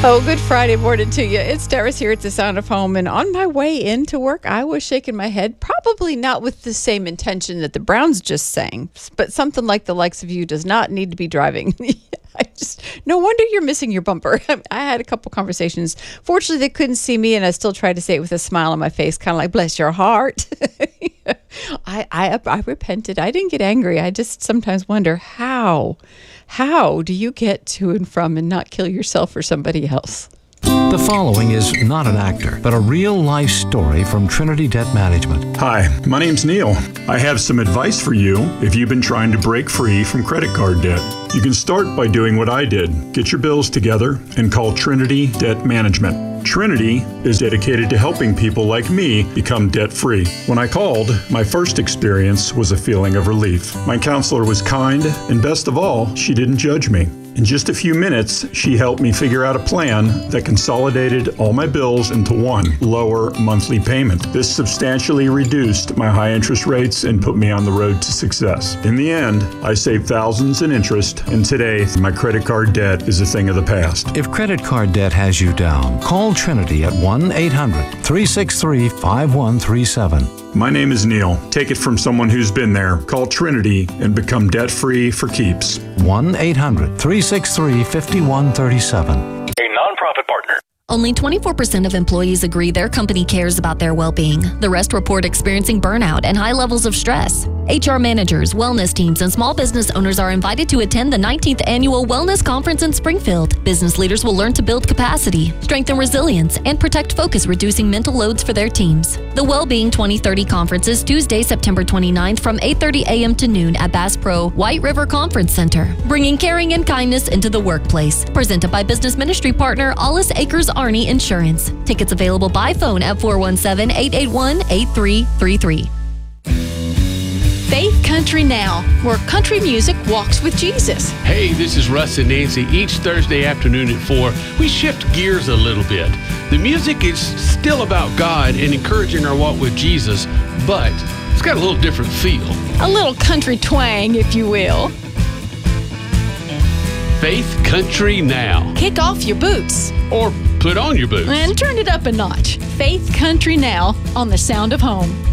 Oh, good Friday morning to you. It's Darius here at the Sound of Home. And on my way into work, I was shaking my head, probably not with the same intention that the Browns just sang, but something like the likes of you does not need to be driving. No wonder you're missing your bumper. I had a couple conversations. Fortunately, they couldn't see me, and I still tried to say it with a smile on my face, kind of like, bless your heart. I repented. I didn't get angry. I just sometimes wonder, how do you get to and from and not kill yourself or somebody else? The following is not an actor, but a real-life story from Trinity Debt Management. Hi, my name's Neil. I have some advice for you if you've been trying to break free from credit card debt. You can start by doing what I did. Get your bills together and call Trinity Debt Management. Trinity is dedicated to helping people like me become debt-free. When I called, my first experience was a feeling of relief. My counselor was kind, and best of all, she didn't judge me. In just a few minutes, she helped me figure out a plan that consolidated all my bills into one lower monthly payment. This substantially reduced my high interest rates and put me on the road to success. In the end, I saved thousands in interest, and today, my credit card debt is a thing of the past. If credit card debt has you down, call Trinity at 1-800-363-5137. My name is Neil. Take it from someone who's been there. Call Trinity and become debt-free for keeps. 1-800-363-5137. A nonprofit partner. Only 24% of employees agree their company cares about their well-being. The rest report experiencing burnout and high levels of stress. HR managers, wellness teams, and small business owners are invited to attend the 19th Annual Wellness Conference in Springfield. Business leaders will learn to build capacity, strengthen resilience, and protect focus, reducing mental loads for their teams. The Wellbeing 2030 Conference is Tuesday, September 29th from 8:30 a.m. to noon at Bass Pro White River Conference Center, bringing caring and kindness into the workplace. Presented by business ministry partner Ollis Acres Arnie Insurance. Tickets available by phone at 417-881-8333. Faith Country Now, where country music walks with Jesus. Hey, this is Russ and Nancy. Each Thursday afternoon at 4, we shift gears a little bit. The music is still about God and encouraging our walk with Jesus, but it's got a little different feel. A little country twang, if you will. Faith Country Now. Kick off your boots. Or put on your boots. And turn it up a notch. Faith Country Now on the Sound of Home.